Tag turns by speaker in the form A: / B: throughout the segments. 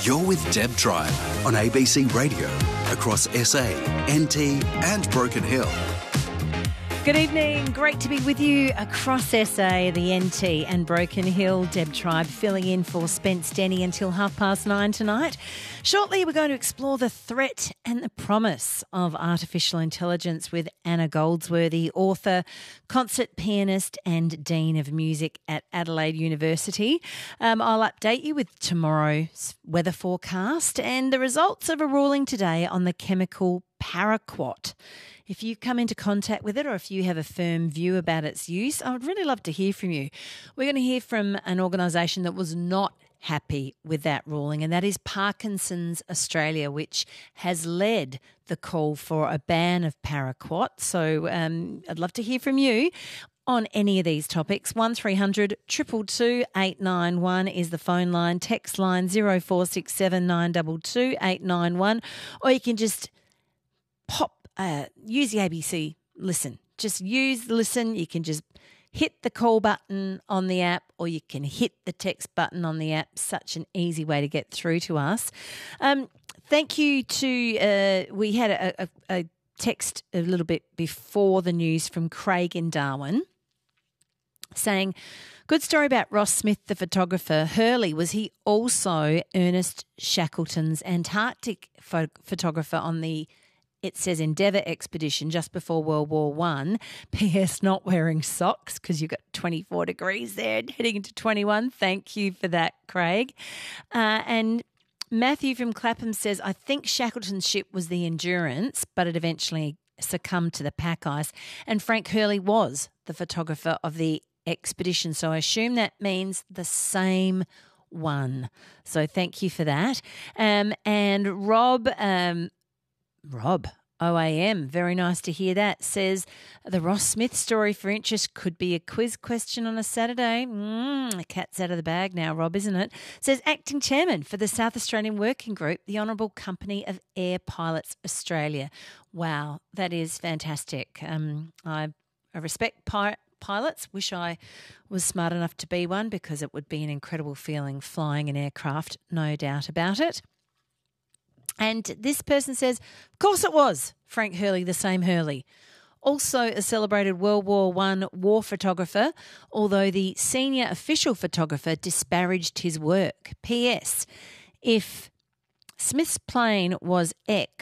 A: You're with Deb Tribe on ABC Radio across SA, NT and Broken Hill.
B: Good evening. Great to be with you across SA, the NT and Broken Hill. Deb Tribe filling in for Spence Denny until 9:30 tonight. Shortly, we're going to explore the threat and the promise of artificial intelligence with Anna Goldsworthy, author, concert pianist and Dean of Music at Adelaide University. I'll update you with tomorrow's weather forecast and the results of a ruling today on the chemical paraquat. If you've come into contact with it or if you have a firm view about its use, I would really love to hear from you. We're going to hear from an organisation that was not happy with that ruling, and that is Parkinson's Australia, which has led the call for a ban of paraquat. So I'd love to hear from you on any of these topics. 1300 222 891 is the phone line. Text line 0467 922 891, or you can just use the ABC Listen. Just use Listen. You can just hit the call button on the app, or you can hit the text button on the app. Such an easy way to get through to us. Thank you to, we had a text a little bit before the news from Craig in Darwin saying, good story about Ross Smith, the photographer. Hurley, was he also Ernest Shackleton's Antarctic photographer on the, it says, Endeavour expedition just before World War I? P.S. not wearing socks because you've got 24 degrees there heading into 21. Thank you for that, Craig. And Matthew from Clapham says, I think Shackleton's ship was the Endurance, but it eventually succumbed to the pack ice. And Frank Hurley was the photographer of the expedition. So I assume that means the same one. So thank you for that. And Rob, OAM, very nice to hear that, says the Ross Smith story for interest could be a quiz question on a Saturday. The cat's out of the bag now, Rob, isn't it? Says acting chairman for the South Australian Working Group, the Honourable Company of Air Pilots Australia. Wow, that is fantastic. I respect pilots. Wish I was smart enough to be one, because it would be an incredible feeling flying an aircraft, no doubt about it. And this person says, of course it was Frank Hurley, the same Hurley. Also a celebrated World War I war photographer, although the senior official photographer disparaged his work. P.S. If Smith's plane was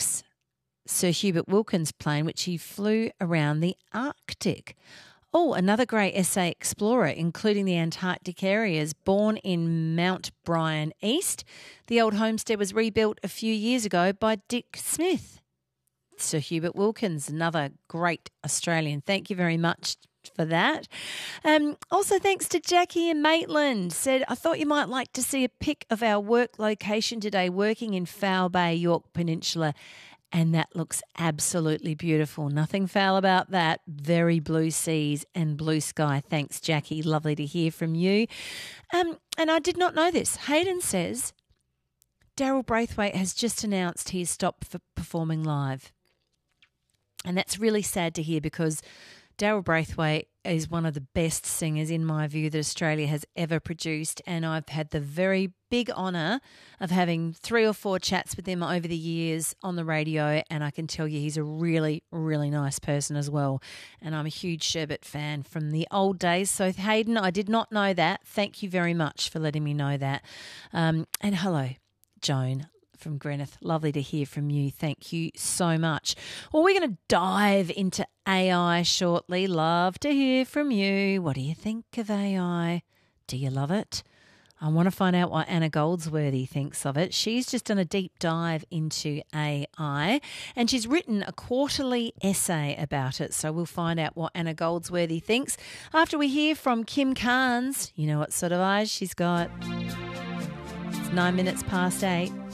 B: Sir Hubert Wilkins' plane, which he flew around the Arctic. Oh, another great SA explorer, including the Antarctic areas. Born in Mount Bryan East, the old homestead was rebuilt a few years ago by Dick Smith. Sir Hubert Wilkins, another great Australian. Thank you very much for that. Also, thanks to Jackie in Maitland. Said, I thought you might like to see a pic of our work location today, working in Foul Bay, Yorke Peninsula. And that looks absolutely beautiful. Nothing foul about that. Very blue seas and blue sky. Thanks, Jackie. Lovely to hear from you. And I did not know this. Hayden says Daryl Braithwaite has just announced he's stopped for performing live. And that's really sad to hear, because Daryl Braithwaite is one of the best singers, in my view, that Australia has ever produced, and I've had the very big honour of having 3 or 4 chats with him over the years on the radio, and I can tell you he's a really, really nice person as well, and I'm a huge Sherbet fan from the old days. So, Hayden, I did not know that. Thank you very much for letting me know that. And hello, Joan from Greenock. Lovely to hear from you. Thank you so much. Well, we're going to dive into AI shortly. Love to hear from you. What do you think of AI? Do you love it? I want to find out what Anna Goldsworthy thinks of it. She's just done a deep dive into AI, and she's written a quarterly essay about it. So we'll find out what Anna Goldsworthy thinks after we hear from Kim Carnes. You know what sort of eyes she's got. It's 8:09.